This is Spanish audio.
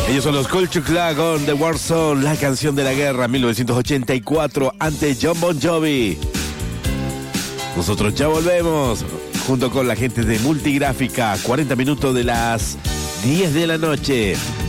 Ellos son los Culture Club con The War Zone, la canción de la guerra, 1984, ante Jon Bon Jovi. Nosotros ya volvemos, junto con la gente de Multigráfica, 40 minutos de las 10 de la noche.